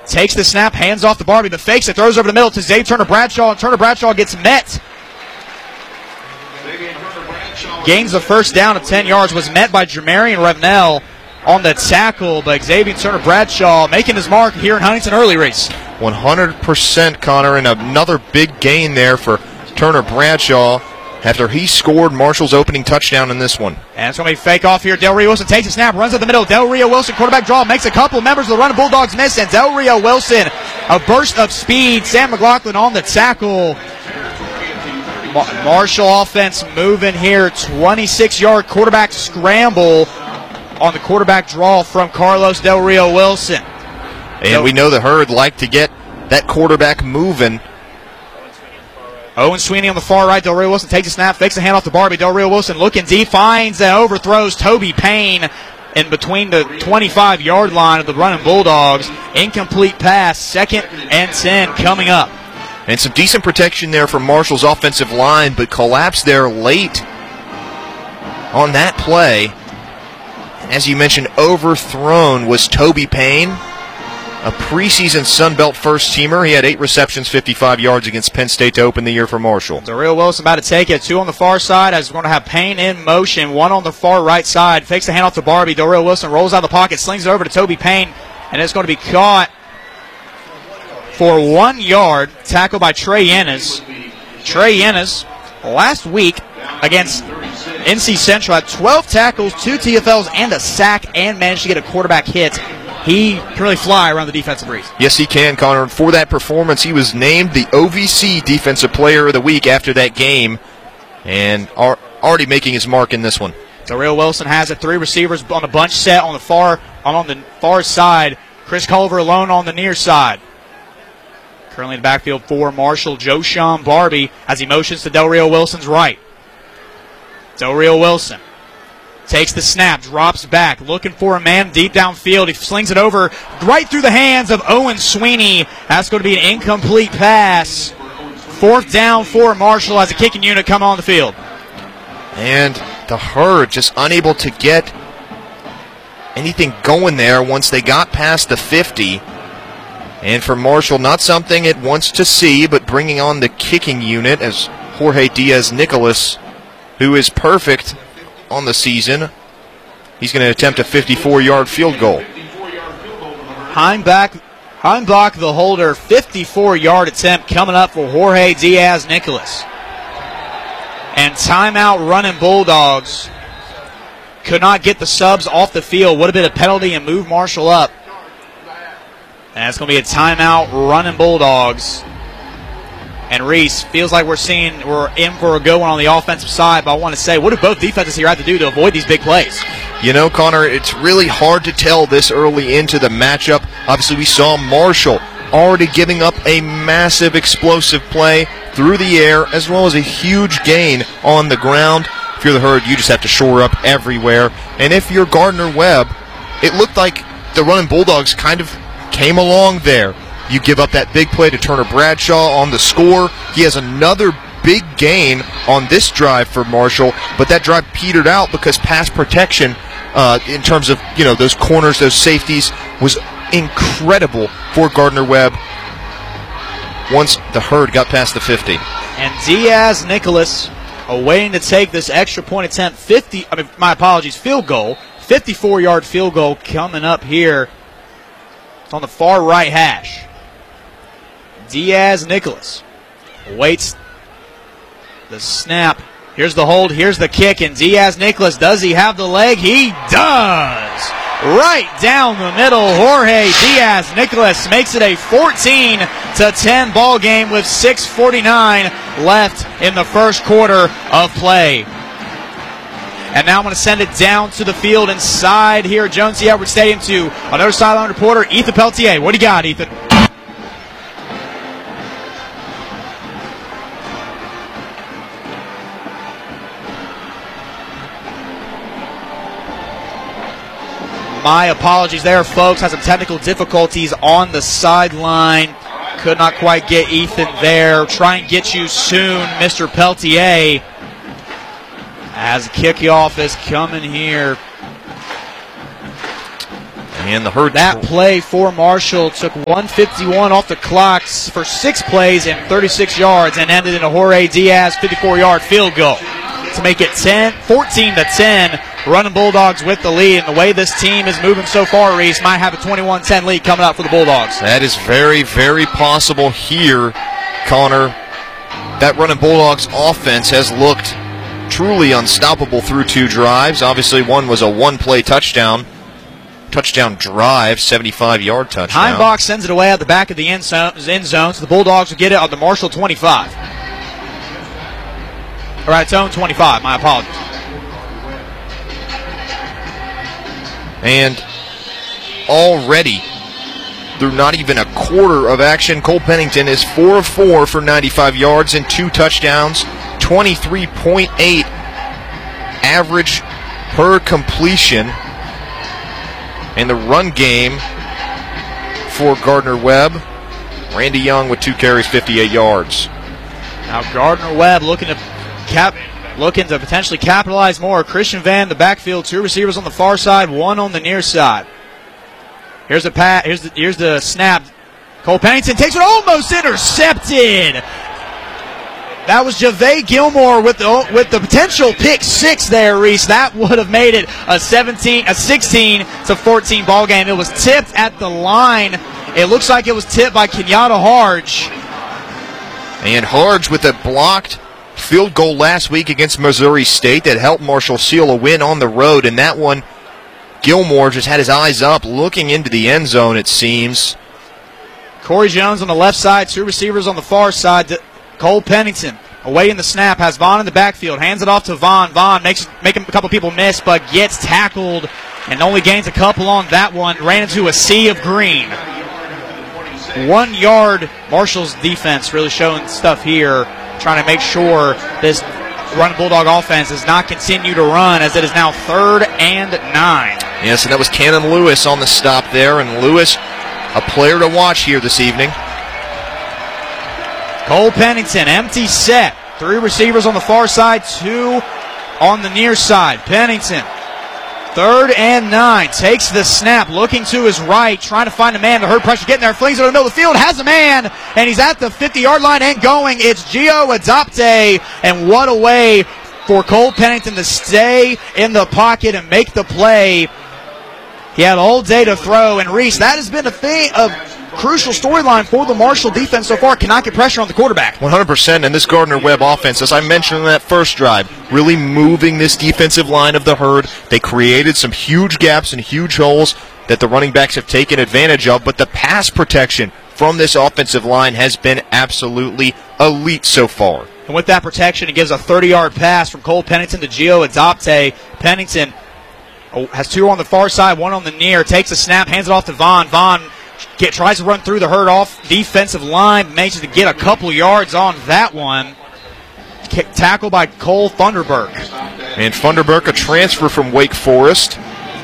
Takes the snap, hands off to Barbie, but fakes it, throws over the middle to Zay Turner Bradshaw, and Turner Bradshaw gets met. Gains the first down of 10 yards, was met by Jermarian Revnell on the tackle, but Xavier Turner Bradshaw making his mark here in Huntington early race. 100%, Connor, and another big gain there for Turner Bradshaw after he scored Marshall's opening touchdown in this one. And it's going to be fake off here. Del Rio Wilson takes a snap, runs up the middle. Del Rio Wilson, quarterback draw, makes a couple members of the Running Bulldogs miss, and Del Rio Wilson, a burst of speed. Sam McLaughlin on the tackle. Marshall offense moving here. 26-yard quarterback scramble on the quarterback draw from Carlos Del Rio Wilson. And we know the Herd like to get that quarterback moving. Owen Sweeney on the far right. Del Rio Wilson takes a snap, fakes a handoff to Barbie. Del Rio Wilson looking deep, finds and overthrows Toby Payne in between the 25-yard line of the Running Bulldogs. Incomplete pass, 2nd and 10 coming up. And some decent protection there from Marshall's offensive line, but collapsed there late on that play. As you mentioned, overthrown was Toby Payne, a preseason Sun Belt first-teamer. He had 8 receptions, 55 yards against Penn State to open the year for Marshall. Del Rio Wilson about to take it. 2 on the far side as we're going to have Payne in motion. 1 on the far right side. Fakes the handoff to Barbie. Del Rio Wilson rolls out of the pocket, slings it over to Toby Payne, and it's going to be caught for 1 yard. Tackled by Trey Ennis. Trey Ennis, last week against NC Central, had 12 tackles, 2 TFLs, and a sack, and managed to get a quarterback hit. He can really fly around the defensive breeze. Yes, he can, Connor. And for that performance, he was named the OVC Defensive Player of the Week after that game, and already making his mark in this one. Del Rio Wilson has it. 3 receivers on a bunch set on the far side. Chris Culver alone on the near side. Currently in the backfield for Marshall, Joshawn Barbie as he motions to Del Rio Wilson's right. Del Rio Wilson takes the snap, drops back, looking for a man deep downfield. He slings it over right through the hands of Owen Sweeney. That's going to be an incomplete pass. 4th down for Marshall as a kicking unit come on the field. And the Herd just unable to get anything going there once they got past the 50. And for Marshall, not something it wants to see, but bringing on the kicking unit as Jorge Diaz-Nicolas, who is perfect on the season. He's going to attempt a 54-yard field goal. Heimbach, the holder, 54-yard attempt coming up for Jorge Diaz-Nicolas. And timeout Running Bulldogs. Could not get the subs off the field. Would have been a penalty and move Marshall up. And it's going to be a timeout Running Bulldogs. And Reese, feels like we're in for a good one on the offensive side, but I want to say, what do both defenses here have to do to avoid these big plays? You know, Connor, it's really hard to tell this early into the matchup. Obviously, we saw Marshall already giving up a massive explosive play through the air, as well as a huge gain on the ground. If you're the Herd, you just have to shore up everywhere. And if you're Gardner-Webb, it looked like the Running Bulldogs kind of came along there. You give up that big play to Turner Bradshaw on the score. He has another big gain on this drive for Marshall, but that drive petered out because pass protection in terms of, those corners, those safeties, was incredible for Gardner-Webb once the Herd got past the 50. And Diaz-Nicolas awaiting to take this extra point attempt, field goal, 54-yard field goal coming up here. It's on the far right hash. Diaz-Nicolas waits the snap. Here's the hold. Here's the kick. And Diaz-Nicolas, does he have the leg? He does. Right down the middle. Jorge Diaz-Nicolas makes it a 14-10 ball game with 6:49 left in the first quarter of play. And now I'm going to send it down to the field inside here at Jones C. Edwards Stadium to another sideline reporter, Ethan Peltier. What do you got, Ethan? My apologies there, folks. Had some technical difficulties on the sideline. Could not quite get Ethan there. Try and get you soon, Mr. Peltier. As kickoff is coming here. And the herd. That play for Marshall took 151 off the clock for 6 plays and 36 yards and ended in a Jorge Diaz 54-yard field goal to make it 14-10. Running Bulldogs with the lead. And the way this team is moving so far, Reese, might have a 21-10 lead coming up for the Bulldogs. That is very, very possible here, Connor. That Running Bulldogs offense has looked truly unstoppable through 2 drives. Obviously, one was a 1-play touchdown drive, 75-yard touchdown. Heimbach sends it away at the back of the end zone, so the Bulldogs will get it on the Marshall 25. All right, its own 25, my apologies. And already, through not even a quarter of action, Cole Pennington is 4 of 4 for 95 yards and 2 touchdowns, 23.8 average per completion. And the run game for Gardner-Webb, Randy Young with 2 carries, 58 yards. Now Gardner-Webb looking to potentially capitalize more. Christian Van, the backfield, 2 receivers on the far side, 1 on the near side. Here's the snap. Cole Pennington takes it, almost intercepted. That was Javay Gilmore with the potential pick 6 there, Reese. That would have made it a 16-14 ball game. It was tipped at the line. It looks like it was tipped by Kenyatta Harge. And Harge with a blocked field goal last week against Missouri State that helped Marshall seal a win on the road. And that one, Gilmore just had his eyes up, looking into the end zone, it seems. Corey Jones on the left side, 2 receivers on the far side. Cole Pennington away in the snap, has Vaughn in the backfield, hands it off to Vaughn. Vaughn makes a couple people miss, but gets tackled and only gains a couple on that one. Ran into a sea of green. 1 yard. Marshall's defense really showing stuff here, trying to make sure this Running Bulldog offense does not continue to run, as it is now 3rd and 9. Yes, and that was Cannon Lewis on the stop there, and Lewis, a player to watch here this evening. Cole Pennington, empty set. 3 receivers on the far side, 2 on the near side. Pennington, 3rd and 9, takes the snap, looking to his right, trying to find a man. The herd pressure getting there, flings it in the middle of the field, has a man, and he's at the 50-yard line and going. It's Gio Adopte, and what a way for Cole Pennington to stay in the pocket and make the play. He had all day to throw, and Reese, that has been a crucial storyline for the Marshall defense so far. Cannot get pressure on the quarterback. 100%, and this Gardner-Webb offense, as I mentioned in that first drive, really moving this defensive line of the herd. They created some huge gaps and huge holes that the running backs have taken advantage of, but the pass protection from this offensive line has been absolutely elite so far. And with that protection, it gives a 30-yard pass from Cole Pennington to Gio Adopte. Pennington has 2 on the far side, 1 on the near, takes a snap, hands it off to Vaughn. Vaughn tries to run through the herd off defensive line, manages to get a couple yards on that one. Tackle by Cole Funderburk. And Funderburk, a transfer from Wake Forest.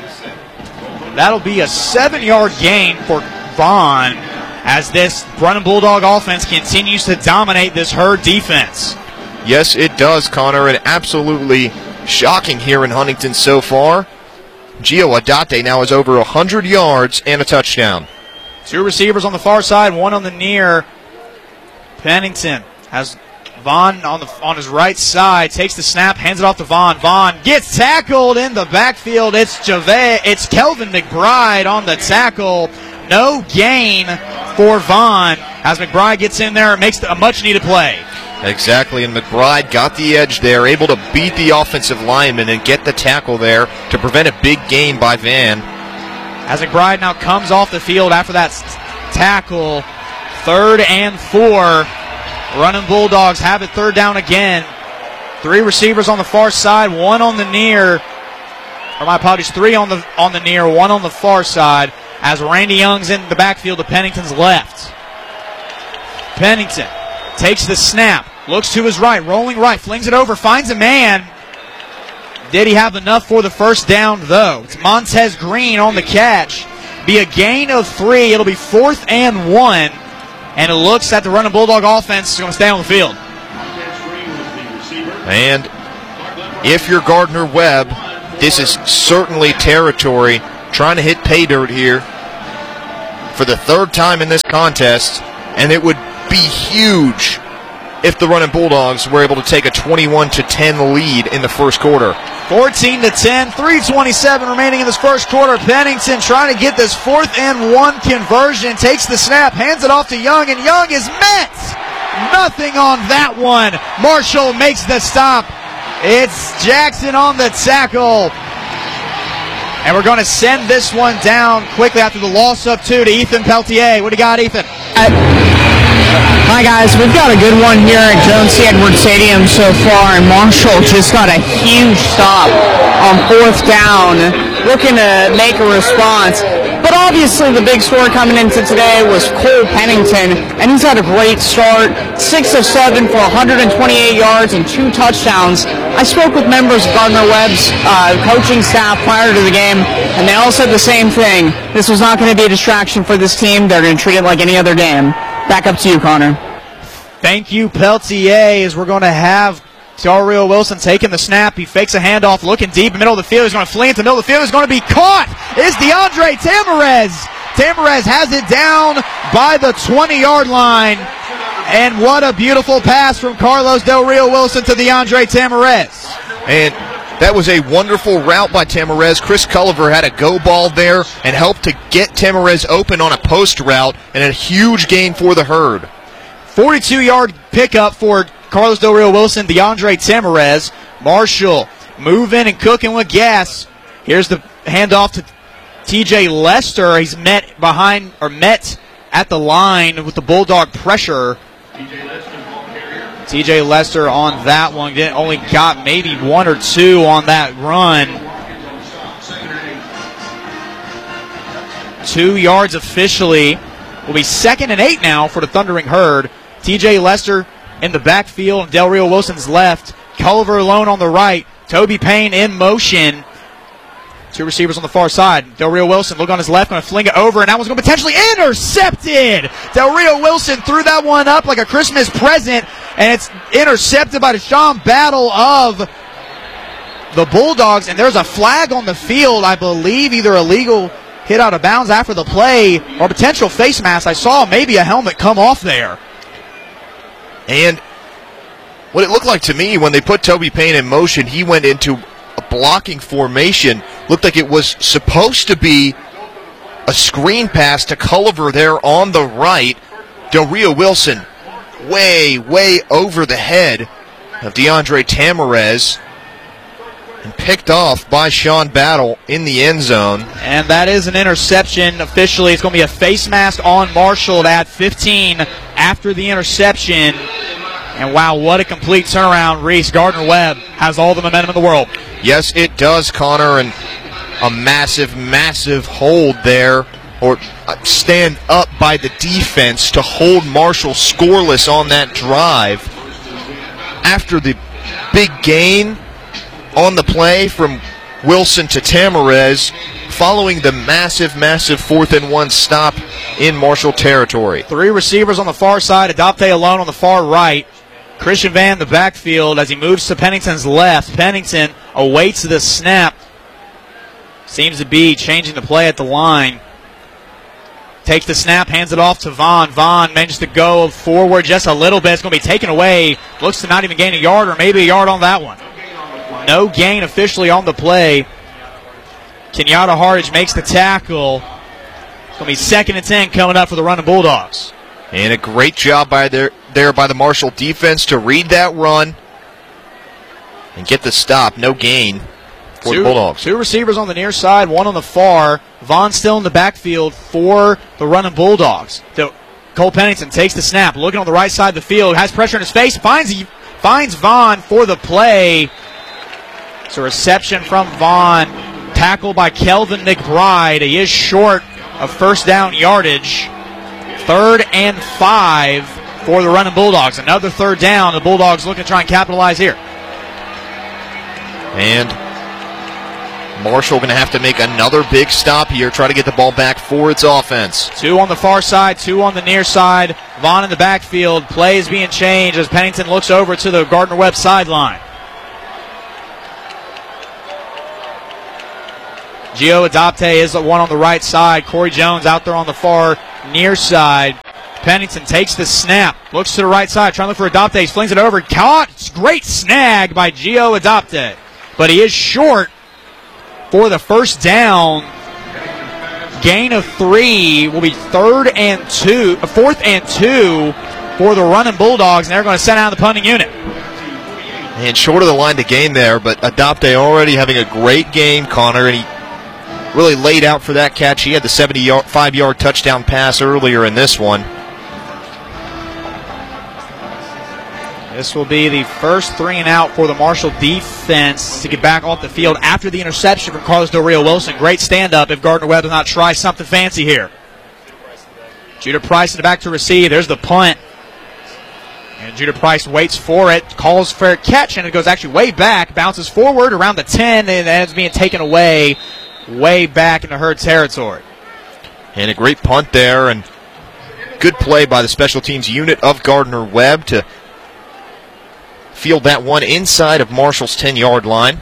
That'll be a 7-yard gain for Vaughn as this Running Bulldog offense continues to dominate this herd defense. Yes, it does, Connor, and absolutely shocking here in Huntington so far. Gio Adate now has over 100 yards and a touchdown. 2 receivers on the far side, 1 on the near. Pennington has Vaughn on his right side, takes the snap, hands it off to Vaughn. Vaughn gets tackled in the backfield. It's Kelvin McBride on the tackle. No gain for Vaughn as McBride gets in there and makes a much-needed play. Exactly, and McBride got the edge there, able to beat the offensive lineman and get the tackle there to prevent a big gain by Van. As McBride now comes off the field after that tackle, 3rd and 4. Running Bulldogs have it 3rd down again. 3 receivers on the far side, 1 on the near. Or my apologies, 3 on the near, 1 on the far side. As Randy Young's in the backfield to Pennington's left. Pennington takes the snap, looks to his right, rolling right, flings it over, finds a man. Did he have enough for the first down, though? It's Montez Green on the catch. Be a gain of 3. It'll be 4th and 1. And it looks that the Running Bulldog offense is going to stay on the field. And if you're Gardner-Webb, this is certainly territory trying to hit pay dirt here for the third time in this contest, and it would be huge if the Running Bulldogs were able to take a 21-10 lead in the first quarter. 14-10, 3:27 remaining in this first quarter. Pennington trying to get this 4th and 1 conversion. Takes the snap, hands it off to Young, and Young is met. Nothing on that one. Marshall makes the stop. It's Jackson on the tackle. And we're going to send this one down quickly after the loss of 2 to Ethan Peltier. What do you got, Ethan? Hi guys, we've got a good one here at Jones C. Edwards Stadium so far, and Marshall just got a huge stop on 4th down, looking to make a response. But obviously the big story coming into today was Cole Pennington, and he's had a great start, 6 of 7 for 128 yards and 2 touchdowns. I spoke with members of Gardner-Webb's coaching staff prior to the game, and they all said the same thing. This was not going to be a distraction for this team. They're going to treat it like any other game. Back up to you, Connor. Thank you, Peltier, as we're going to have Del Rio Wilson taking the snap. He fakes a handoff, looking deep in the middle of the field. He's going to flee into the middle of the field. He's going to be caught. It's DeAndre Tamarez. Tamarez has it down by the 20-yard line. And what a beautiful pass from Carlos Del Rio Wilson to DeAndre Tamarez. And that was a wonderful route by Tamarez. Chris Culliver had a go ball there and helped to get Tamarez open on a post route, and a huge gain for the Herd. 42-yard pickup for Carlos Del Rio Wilson, DeAndre Tamarez. Marshall moving and cooking with gas. Here's the handoff to TJ Lester. He's met at the line with the Bulldog pressure. TJ Lester on that one. Only got maybe 1 or 2 on that run. 2 yards officially. Will be 2nd and 8 now for the Thundering Herd. TJ Lester in the backfield, Del Rio Wilson's left. Culliver alone on the right. Toby Payne in motion. 2 receivers on the far side. Del Rio Wilson, look on his left, going to fling it over, and that one's going to potentially intercepted. Del Rio Wilson threw that one up like a Christmas present, and it's intercepted by Deshaun Battle of the Bulldogs, and there's a flag on the field, I believe, either illegal hit out of bounds after the play or potential face mask. I saw maybe a helmet come off there. And what it looked like to me when they put Toby Payne in motion, he went into a blocking formation. Looked like it was supposed to be a screen pass to Culliver there on the right. Del Rio Wilson way over the head of DeAndre Tamarez and picked off by Sean Battle in the end zone. And that is an interception. Officially, it's going to be a face mask on Marshall at 15 after the interception. And wow, what a complete turnaround. Reese, Gardner-Webb has all the momentum in the world. Yes, it does, Connor, and a massive hold there, or stand up by the defense to hold Marshall scoreless on that drive. After the big gain on the play from Wilson to Tamarez, following the massive 4th and 1 stop in Marshall territory. 3 receivers on the far side, Adopte alone on the far right. Christian Van in the backfield as he moves to Pennington's left. Pennington awaits the snap. Seems to be changing the play at the line. Takes the snap, hands it off to Vaughn. Vaughn manages to go forward just a little bit. It's going to be taken away. Looks to not even gain a yard or maybe a yard on that one. No gain officially on the play. Kenyatta Hardage makes the tackle. It's going to be 2nd and 10 coming up for the Running Bulldogs. And a great job by there by the Marshall defense to read that run and get the stop. No gain for the Bulldogs. 2 receivers on the near side, 1 on the far. Vaughn still in the backfield for the Running Bulldogs. Cole Pennington takes the snap, looking on the right side of the field, has pressure in his face, finds Vaughn for the play. It's a reception from Vaughn, tackled by Kelvin McBride. He is short of first down yardage. 3rd and 5 for the Running Bulldogs. Another 3rd down. The Bulldogs looking to try and capitalize here. And Marshall going to have to make another big stop here, try to get the ball back for its offense. 2 on the far side, 2 on the near side. Vaughn in the backfield. Play is being changed as Pennington looks over to the Gardner-Webb sideline. Gio Adopte is the one on the right side. Corey Jones out there on the far near side. Pennington takes the snap, looks to the right side, trying to look for Adopte. He flings it over. Caught. It's a great snag by Gio Adopte. But he is short for the first down. Gain of 3 will be 4th and 2 for the running Bulldogs, and they're going to send out the punting unit. And short of the line to gain there, but Adopte already having a great game, Connor, and he really laid out for that catch. He had the 75-yard touchdown pass earlier in this one. This will be the first 3 and out for the Marshall defense to get back off the field after the interception from Carlos Del Rio Wilson. Great stand-up if Gardner-Webb does not try something fancy here. Judah Price in the back to receive. There's the punt. And Judah Price waits for it, calls for a catch, and it goes actually way back, bounces forward around the 10, and ends being taken away way back into Herd territory. And a great punt there, and good play by the special teams unit of Gardner-Webb to field that one inside of Marshall's 10-yard line.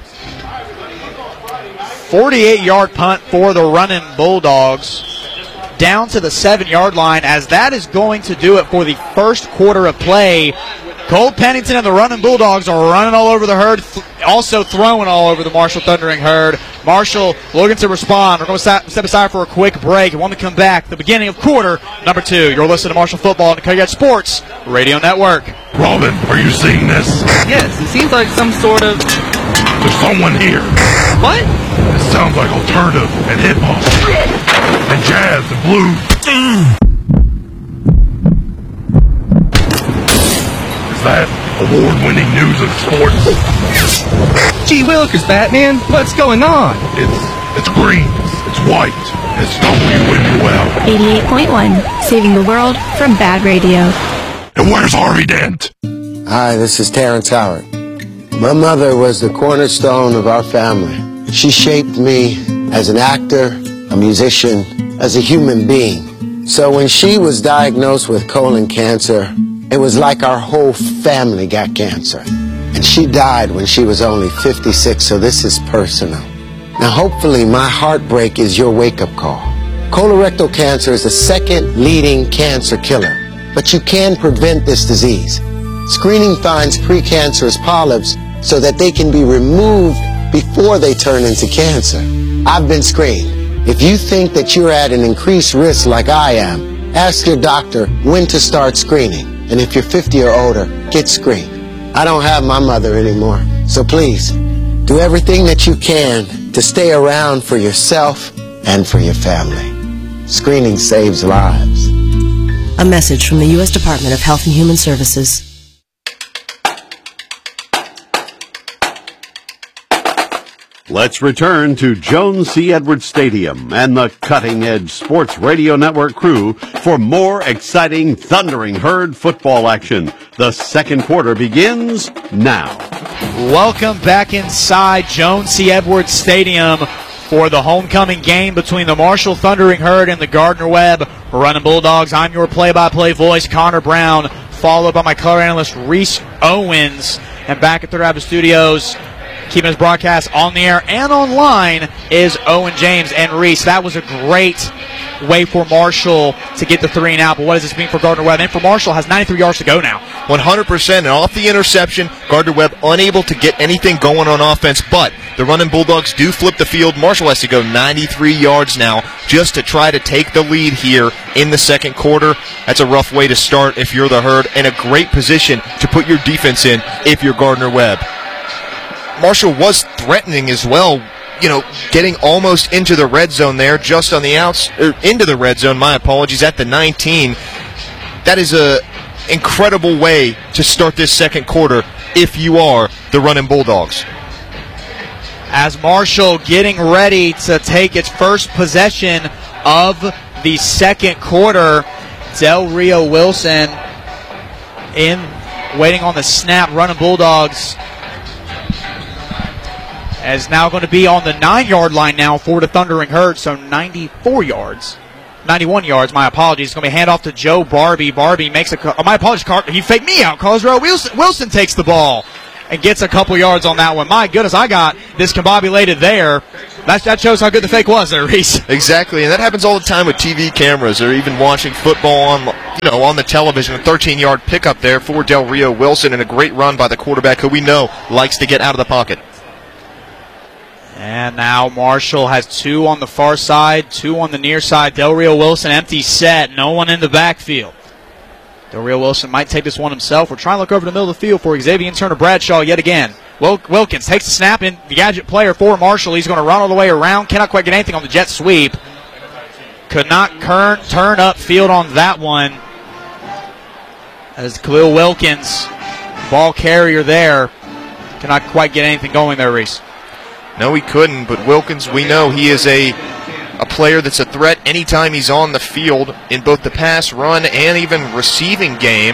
48-yard punt for the running Bulldogs. Down to the 7-yard line, as that is going to do it for the first quarter of play. Cole Pennington and the running Bulldogs are running all over the Herd, also throwing all over the Marshall Thundering Herd. Marshall looking to respond. We're going to step aside for a quick break. And when we come back, the beginning of quarter number 2. You're listening to Marshall Football on the Cody Sports Radio Network. Robin, are you seeing this? Yes, it seems like some sort of... There's someone here. What? It sounds like alternative and hip-hop. And jazz and blues. Is that award-winning news of sports? Gee Willikers, Batman, what's going on? It's green, it's white, it's WNUL. 88.1, saving the world from bad radio. And where's Harvey Dent? Hi, this is Terrence Howard. My mother was the cornerstone of our family. She shaped me as an actor, a musician, as a human being. So when she was diagnosed with colon cancer, it was like our whole family got cancer. And she died when she was only 56, so this is personal. Now hopefully my heartbreak is your wake-up call. Colorectal cancer is the second leading cancer killer, but you can prevent this disease. Screening finds precancerous polyps so that they can be removed before they turn into cancer. I've been screened. If you think that you're at an increased risk like I am, ask your doctor when to start screening. And if you're 50 or older, get screened. I don't have my mother anymore, so please, do everything that you can to stay around for yourself and for your family. Screening saves lives. A message from the U.S. Department of Health and Human Services. Let's return to Jones C. Edwards Stadium and the Cutting Edge Sports Radio Network crew for more exciting Thundering Herd football action. The second quarter begins now. Welcome back inside Jones C. Edwards Stadium for the homecoming game between the Marshall Thundering Herd and the Gardner-Webb Running Bulldogs. I'm your play-by-play voice, Connor Brown, followed by my color analyst, Reese Owens. And back at Third Avenue Studios, keeping his broadcast on the air and online, is Owen James. And Reese, that was a great way for Marshall to get the 3 and out. But what does this mean for Gardner-Webb? And for Marshall, has 93 yards to go now. 100%. And off the interception, Gardner-Webb unable to get anything going on offense. But the running Bulldogs do flip the field. Marshall has to go 93 yards now just to try to take the lead here in the second quarter. That's a rough way to start if you're the Herd, and a great position to put your defense in if you're Gardner-Webb. Marshall was threatening as well, getting almost into the red zone there, just on the into the red zone, my apologies, at the 19. That is a incredible way to start this second quarter if you are the running Bulldogs. As Marshall getting ready to take its first possession of the second quarter, Del Rio Wilson waiting on the snap. Running Bulldogs is now going to be on the 9-yard line now for the Thundering Herd, so 91 yards, my apologies. It's going to be handoff to Joe Barbie. Barbie makes my apologies, he faked me out. Carlos Wilson takes the ball and gets a couple yards on that one. My goodness, I got discombobulated there. That shows how good the fake was there, Reese. Exactly, and that happens all the time with TV cameras or even watching football on the television. A 13-yard pickup there for Del Rio Wilson and a great run by the quarterback who we know likes to get out of the pocket. And now Marshall has 2 on the far side, 2 on the near side. Del Rio Wilson empty set, no one in the backfield. Del Rio Wilson might take this one himself. We're trying to look over the middle of the field for Xavier Turner Bradshaw yet again. Wilkins takes the snap in the gadget player for Marshall. He's going to run all the way around. Cannot quite get anything on the jet sweep. Could not turn up field on that one. As Khalil Wilkins, ball carrier there, cannot quite get anything going there, Reese. No, he couldn't, but Wilkins, we know he is a player that's a threat anytime he's on the field in both the pass, run, and even receiving game.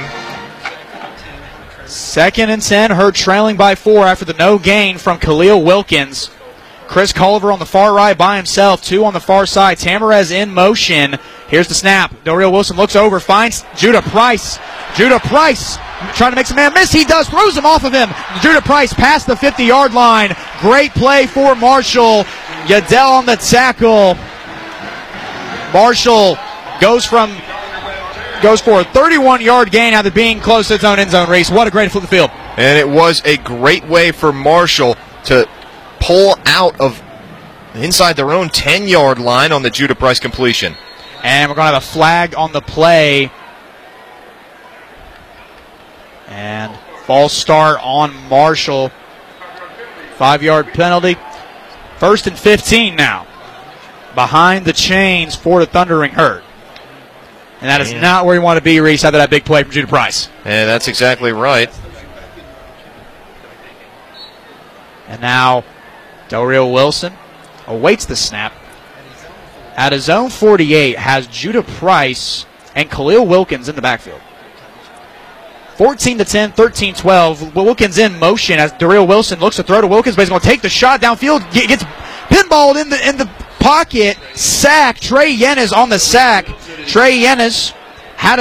2nd and 10, Herd trailing by 4 after the no gain from Khalil Wilkins. Chris Culver on the far right by himself, 2 on the far side. Tamarez in motion. Here's the snap. Del Rio Wilson looks over, finds Judah Price. Judah Price trying to make some man miss. He does, throws him off of him. Judah Price past the 50-yard line. Great play for Marshall. Yadell on the tackle. Marshall goes for a 31-yard gain after being close to its own end zone, Reese. What a great flip the field. And it was a great way for Marshall to pull out of inside their own 10-yard line on the Judah Price completion. And we're going to have a flag on the play. And false start on Marshall. 5-yard penalty. 1st and 15 now. Behind the chains for the Thundering Herd. And that is not where you want to be, Reese, after that big play from Judah Price. And that's exactly right. And now Del Rio Wilson awaits the snap. At his own 48 has Judah Price and Khalil Wilkins in the backfield. 14-10, 13-12. Wilkins in motion as Del Rio Wilson looks to throw to Wilkins, but he's going to take the shot downfield. Gets pinballed in the pocket. Sack. Trey Yennes on the sack. Trey Yennes had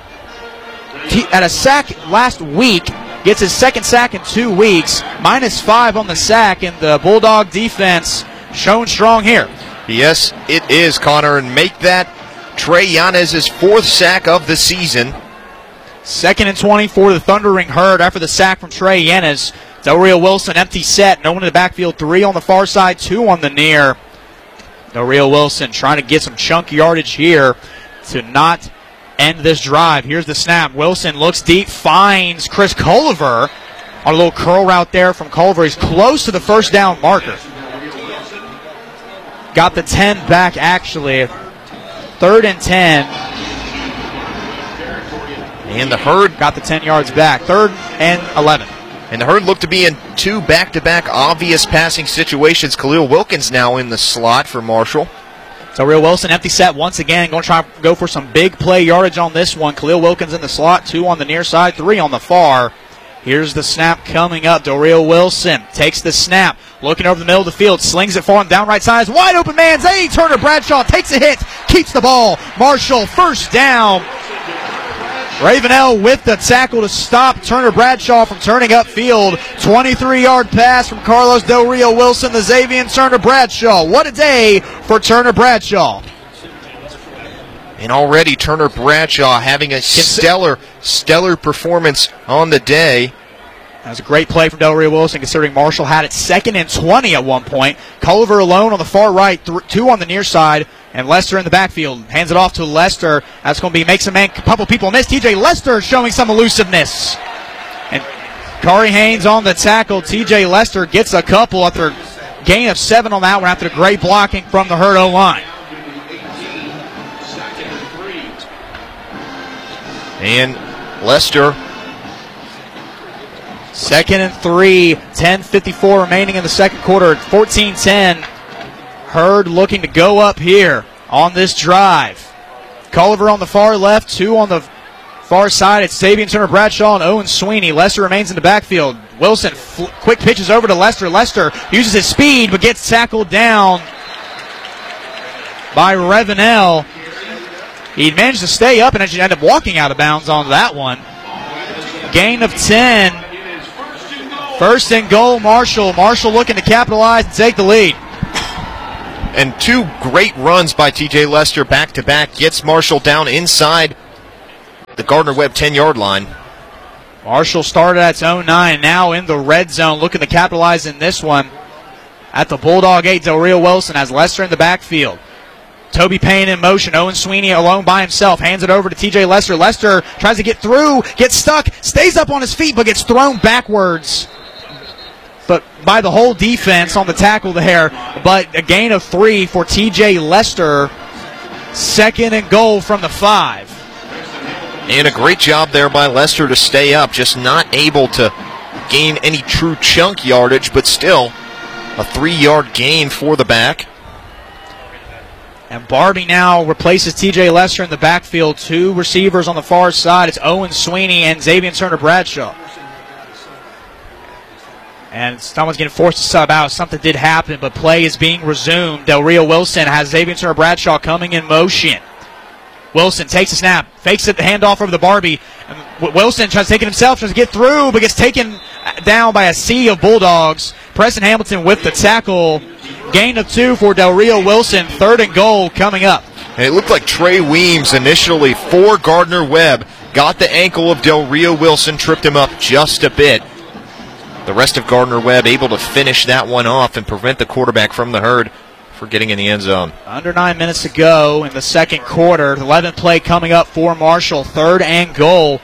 a sack last week. Gets his 2nd sack in 2 weeks. -5 on the sack, and the Bulldog defense showing strong here. Yes, it is, Connor, and make that Trey Yanez' 4th sack of the season. 2nd and 20 for the Thundering Herd after the sack from Trey Yennes. Del Rio Wilson empty set. No one in the backfield. 3 on the far side, 2 on the near. Del Rio Wilson trying to get some chunk yardage here to not end this drive. Here's the snap. Wilson looks deep, finds Chris Culver on a little curl route there from Culver. He's close to the 1st down marker. Got the 10 back, actually. 3rd and 10. And the Herd got the 10 yards back. 3rd and 11. And the Herd looked to be in 2 back-to-back obvious passing situations. Khalil Wilkins now in the slot for Marshall. So Del Rio Wilson empty set once again. Going to try to go for some big play yardage on this one. Khalil Wilkins in the slot. 2 on the near side, 3 on the far. Here's the snap coming up. Del Rio Wilson takes the snap. Looking over the middle of the field. Slings it for him down right side. Wide open man. Zay Turner Bradshaw takes a hit. Keeps the ball. Marshall 1st down. Ravenel with the tackle to stop Turner Bradshaw from turning upfield. 23-yard pass from Carlos Del Rio Wilson to Xavier Turner Bradshaw. What a day for Turner Bradshaw. And already Turner Bradshaw having a stellar performance on the day. That was a great play from Del Rio Wilson, considering Marshall had it 2nd and 20 at one point. Culver alone on the far right, 2 on the near side, and Lester in the backfield. Hands it off to Lester. That's going to be makes a man. A couple people miss. TJ Lester showing some elusiveness. And Kari Haynes on the tackle. TJ Lester gets a couple after a gain of 7 on that one after the great blocking from the Herd O-line. And Lester. 2nd and 3, 10:54 remaining in the second quarter. 14-10. Herd looking to go up here on this drive. Culver on the far left, 2 on the far side. It's Xavier Turner Bradshaw and Owen Sweeney. Lester remains in the backfield. Wilson quick pitches over to Lester. Lester uses his speed but gets tackled down by Ravenel. He managed to stay up and actually ended up walking out of bounds on that one. Gain of 10. 1st and goal, Marshall. Marshall looking to capitalize and take the lead. And two great runs by TJ Lester back-to-back gets Marshall down inside the Gardner-Webb 10-yard line. Marshall started at its own 9, now in the red zone, looking to capitalize in this one. At the Bulldog 8, Del Rio Wilson has Lester in the backfield. Toby Payne in motion. Owen Sweeney alone by himself. Hands it over to TJ Lester. Lester tries to get through, gets stuck, stays up on his feet, but gets thrown backwards. But by the whole defense on the tackle there. But a gain of 3 for TJ Lester. 2nd and goal from the 5. And a great job there by Lester to stay up. Just not able to gain any true chunk yardage, but still a 3-yard gain for the back. And Barbie now replaces TJ Lester in the backfield. 2 receivers on the far side. It's Owen Sweeney and Xavier Turner Bradshaw. And someone's getting forced to sub out. Something did happen, but play is being resumed. Del Rio Wilson has Xavier Turner Bradshaw coming in motion. Wilson takes a snap, fakes it, the handoff over to Barbie. And Wilson tries to take it himself, tries to get through, but gets taken down by a sea of Bulldogs. Preston Hamilton with the tackle. Gain of 2 for Del Rio Wilson. 3rd and goal coming up. And it looked like Trey Weems initially for Gardner-Webb. Got the ankle of Del Rio Wilson, tripped him up just a bit. The rest of Gardner-Webb able to finish that one off and prevent the quarterback from the herd for getting in the end zone. Under 9 minutes to go in the second quarter. 11th play coming up for Marshall. 3rd and goal.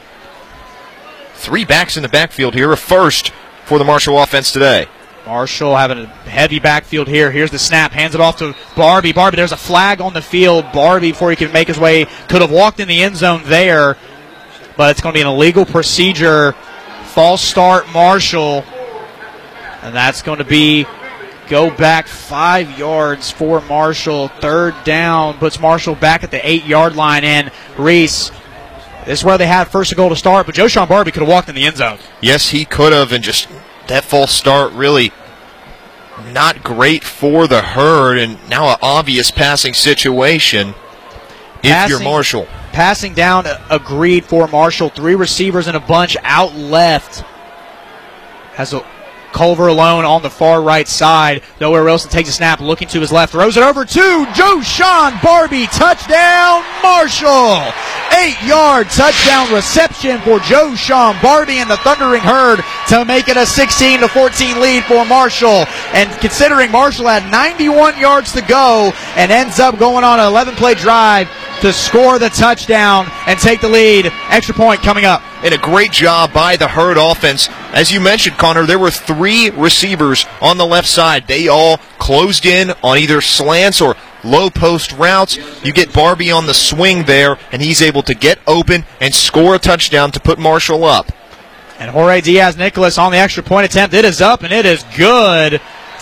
3 backs in the backfield here. A first for the Marshall offense today. Marshall having a heavy backfield here. Here's the snap. Hands it off to Barbie. Barbie, there's a flag on the field. Barbie, before he can make his way, could have walked in the end zone there. But it's going to be an illegal procedure. False start, Marshall. And that's going to be go back 5 yards for Marshall. 3rd down puts Marshall back at the 8-yard line. And Reese, this is where they had first and goal to start, but Joshawn Barbie could have walked in the end zone. Yes, he could have, and just that false start really not great for the herd, and now an obvious passing situation if you're Marshall. Passing down agreed for Marshall. 3 receivers in a bunch out left. Has a Culver alone on the far right side. Del Rio Wilson takes a snap, looking to his left, throws it over to Joshawn Barbie. Touchdown, Marshall! 8-yard touchdown reception for Joshawn Barbie and the Thundering Herd to make it a 16-14 lead for Marshall. And considering Marshall had 91 yards to go and ends up going on an 11-play drive to score the touchdown and take the lead. Extra point coming up. And a great job by the Herd offense. As you mentioned, Connor, there were 3 receivers on the left side. They all closed in on either slants or low post routes. You get Barbie on the swing there, and he's able to get open and score a touchdown to put Marshall up. And Jorge Diaz-Nicolas on the extra point attempt. It is up, and it is good.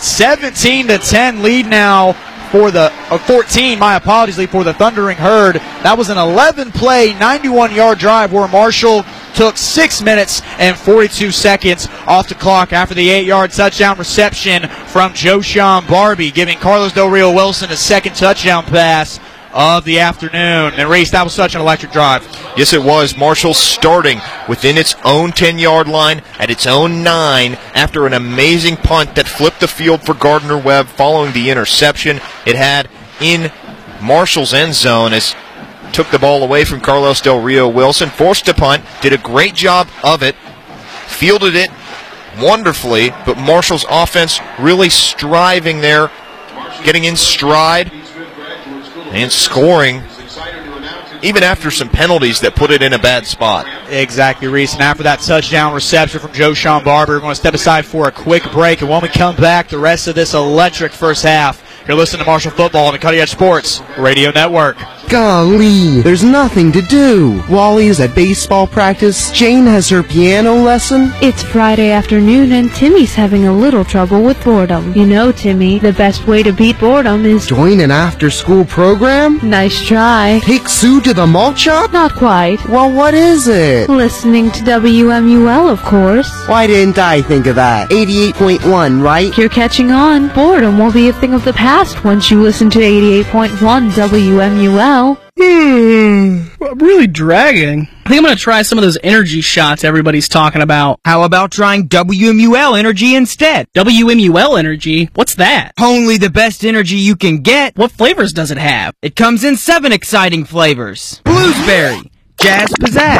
17-10 lead now for the 14, my apologies, lead for the Thundering Herd. That was an 11-play, 91-yard drive where Marshall took 6 minutes and 42 seconds off the clock after the 8-yard touchdown reception from Joshawn Barbie, giving Carlos Del Rio Wilson a 2nd touchdown pass of the afternoon. And Reese, that was such an electric drive. Yes, it was. Marshall starting within its own 10-yard line at its own 9 after an amazing punt that flipped the field for Gardner-Webb following the interception it had in Marshall's end zone as took the ball away from Carlos Del Rio Wilson, forced a punt, did a great job of it, fielded it wonderfully, but Marshall's offense really striving there, getting in stride and scoring even after some penalties that put it in a bad spot. Exactly, Reese. And after that touchdown reception from Joshawn Barbie, we're going to step aside for a quick break. And when we come back, the rest of this electric first half. You're listening to Marshall Football on the Cutting Edge Sports Radio Network. Golly, there's nothing to do. Wally's at baseball practice. Jane has her piano lesson. It's Friday afternoon and Timmy's having a little trouble with boredom. You know, Timmy, the best way to beat boredom is join an after-school program? Nice try. Take Sue to the malt shop? Not quite. Well, what is it? Listening to WMUL, of course. Why didn't I think of that? 88.1, right? You're catching on. Boredom will be a thing of the past once you listen to 88.1 WMUL. I'm really dragging. I think I'm going to try some of those energy shots everybody's talking about. How about trying WMUL Energy instead? WMUL Energy? What's that? Only the best energy you can get. What flavors does it have? It comes in 7 exciting flavors. Blueberry, Jazz Pizzazz,